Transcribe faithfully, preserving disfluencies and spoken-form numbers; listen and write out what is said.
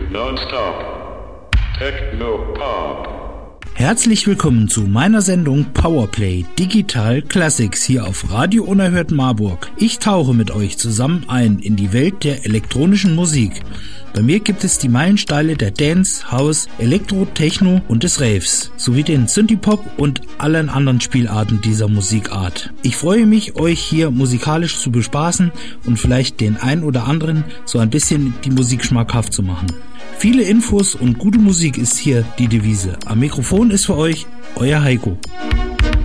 non-stop. Techno Pop. Herzlich willkommen zu meiner Sendung Powerplay Digital Classics hier auf Radio Unerhört Marburg. Ich tauche mit euch zusammen ein in die Welt der elektronischen Musik. Bei mir gibt es die Meilensteine der Dance, House, Elektro, Techno und des Raves, sowie den Synthie-Pop und allen anderen Spielarten dieser Musikart. Ich freue mich, euch hier musikalisch zu bespaßen und vielleicht den ein oder anderen so ein bisschen die Musik schmackhaft zu machen. Viele Infos und gute Musik ist hier die Devise. Am Mikrofon ist für euch euer Heiko.